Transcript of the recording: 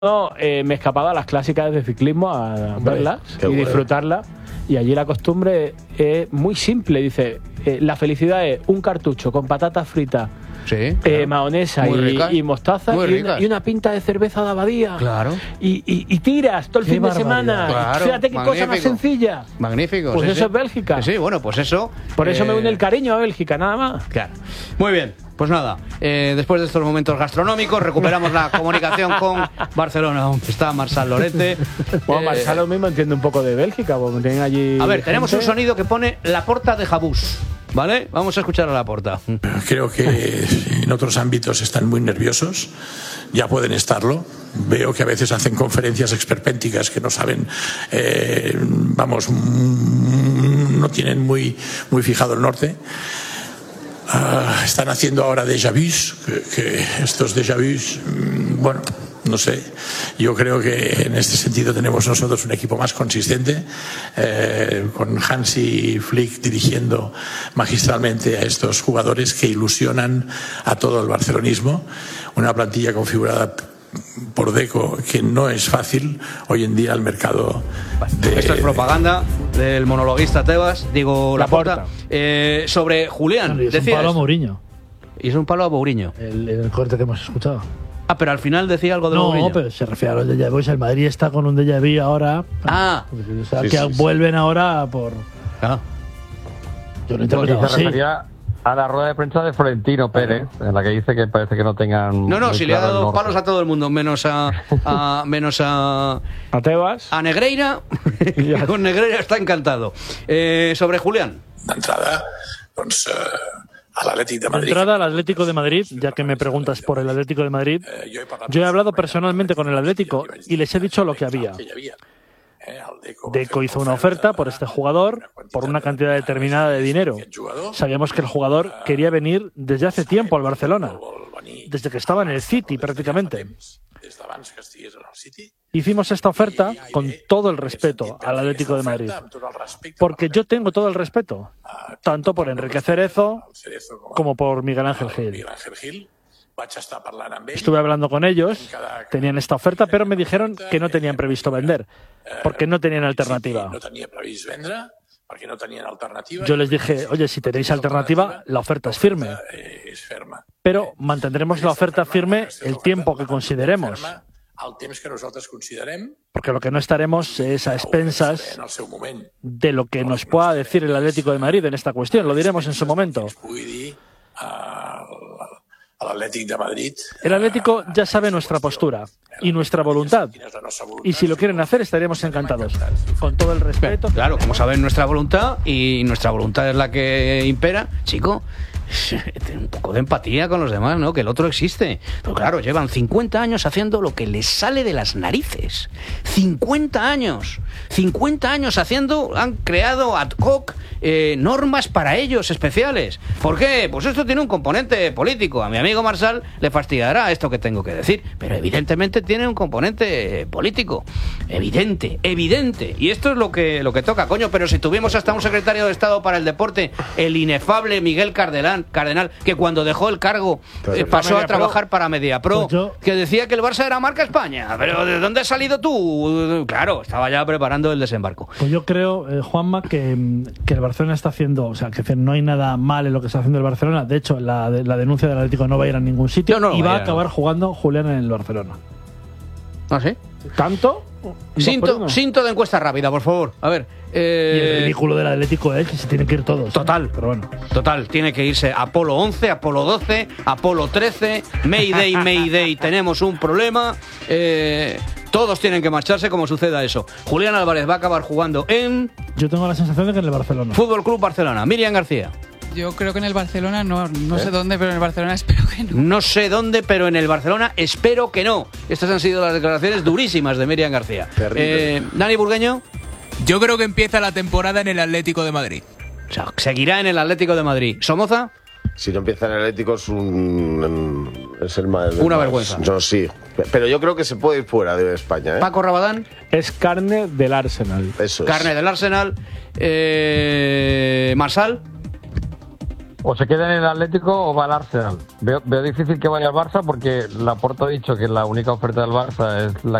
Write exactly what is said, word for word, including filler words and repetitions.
No, eh, me escapaba a las clásicas de ciclismo a Hombre, verlas y bueno. disfrutarlas. Y allí la costumbre es muy simple. Dice, eh, la felicidad es un cartucho con patatas fritas, Sí, eh, claro. mahonesa Muy y, ricas. y mostaza Muy y una, ricas. y una pinta de cerveza de abadía. Claro. Y, y, y tiras todo el Qué fin de barbaridad. semana. Claro, Fíjate qué cosa más magnífico. sencilla. Magnífico. Pues sí, eso sí. es Bélgica. Sí, sí, bueno, pues eso. Por eso eh, me une el cariño a Bélgica, nada más. Claro. Muy bien, pues nada, eh, después de estos momentos gastronómicos recuperamos la comunicación con Barcelona, donde está Marçal Lorente. Bueno, Eh, Marcelo mismo entiende un poco de Bélgica, porque tienen allí. A ver, tenemos un gente. sonido que pone La Porta de Jabús, ¿vale? Vamos a escuchar a La Porta. Creo que en otros ámbitos están muy nerviosos, ya pueden estarlo. Veo que a veces hacen conferencias esperpénticas que no saben, eh, vamos, mm, no tienen muy, muy fijado el norte. Uh, están haciendo ahora déjà vus, que, que estos déjà vus, mm, bueno, no sé, yo creo que en este sentido tenemos nosotros un equipo más consistente, eh, con Hansi Flick dirigiendo magistralmente a estos jugadores que ilusionan a todo el barcelonismo, una plantilla configurada por Deco que no es fácil hoy en día al mercado de... Esto es propaganda del monologuista Tebas, digo Laporta, Laporta. eh, sobre Julián. Y es un decías- palo a Mourinho, Y es un palo a Mourinho. el, el corte que hemos escuchado. Ah, pero al final decía algo de No, Mourinho. pero se refiere a los déjà vus. El Madrid está con un déjà vu ahora. Ah. O sea, Sí, que sí, sí. vuelven ahora por. Ah. Yo lo he Y interpretado se así. refería a la rueda de prensa de Florentino Pérez, en la que dice que parece que no tengan. No, no, muy si le ha claro el dado norte. palos a todo el mundo, menos a, a- menos a, A Tebas. a Negreira. Ya. Con Negreira está encantado. Eh, sobre Julián. D'entrada, doncs, eh, a l'Atlètic de De Madrid. entrada al Atlético de Madrid, ya que me preguntas por el Atlético de Madrid, yo he hablado personalmente con el Atlético y les he dicho lo que había. Deco hizo una oferta por este jugador por una cantidad determinada de dinero. Sabíamos que el jugador quería venir desde hace tiempo al Barcelona, desde que estaba en el City prácticamente. Hicimos esta oferta con todo el respeto al Atlético de Madrid, porque yo tengo todo el respeto, tanto por Enrique Cerezo como por Miguel Ángel Gil. Estuve hablando con ellos, tenían esta oferta, pero me dijeron que no tenían previsto vender, porque no tenían alternativa. Yo les dije, oye, si tenéis alternativa, la oferta es firme, pero mantendremos la oferta firme el tiempo que consideremos, porque lo que no estaremos es a expensas de lo que nos pueda decir el Atlético de Madrid en esta cuestión, lo diremos en su momento. El Atlético ya sabe nuestra postura y nuestra voluntad. Y si lo quieren hacer, estaremos encantados. Con todo el respeto. Claro, como saben, nuestra voluntad, y nuestra voluntad es la que impera, chico. Ten un poco de empatía con los demás, ¿no? Que el otro existe. Pero claro, llevan cincuenta años haciendo lo que les sale de las narices. cincuenta años. cincuenta años haciendo, han creado ad hoc eh, normas para ellos especiales. ¿Por qué? Pues esto tiene un componente político. A mi amigo Marçal le fastidiará esto que tengo que decir, pero evidentemente tiene un componente político. Evidente, evidente. Y esto es lo que, lo que toca, coño. Pero si tuvimos hasta un secretario de Estado para el deporte, el inefable Miguel Cardenal, Cardenal, que cuando dejó el cargo eh, pasó a trabajar para Mediapro, Pues yo- que decía que el Barça era marca España. Pero ¿de dónde has salido tú? Claro, estaba ya preparando el desembarco. Pues yo creo, eh, Juanma, que, que el Barcelona está haciendo, o sea, que no hay nada mal en lo que está haciendo el Barcelona. De hecho, la, la denuncia del Atlético no va a ir a ningún sitio No, no, y va a vaya, acabar no. jugando Julián en el Barcelona. ¿Ah, sí? ¿Tanto? Dos por Cinto, uno. cinto de encuesta rápida, por favor. A ver. Y el Eh, ridículo del Atlético es que se tienen que ir todos. ¿eh? Total. Pero bueno. Total, tiene que irse Apolo once, Apolo doce, Apolo trece, Mayday, Mayday, tenemos un problema. Eh, todos tienen que marcharse como suceda eso. Julián Álvarez va a acabar jugando en Yo tengo la sensación de que en el Barcelona. Fútbol Club Barcelona. Miriam García. Yo creo que en el Barcelona no, no sé dónde, pero en el Barcelona espero que no. No sé dónde, pero en el Barcelona espero que no. Estas han sido las declaraciones durísimas de Miriam García. Terrible. Eh, Dani Burgueño. Yo creo que empieza la temporada en el Atlético de Madrid. O sea, seguirá en el Atlético de Madrid. ¿Somoza? Si no empieza en el Atlético es un es el más, el Una más- vergüenza. No, sí. Pero yo creo que se puede ir fuera de España, ¿eh? Paco Rabadán. Es carne del Arsenal. Eso es. Carne del Arsenal. Eh, Marçal. O se queda en el Atlético o va al Arsenal. Veo, veo difícil que vaya al Barça porque Laporta ha dicho que la única oferta del Barça es la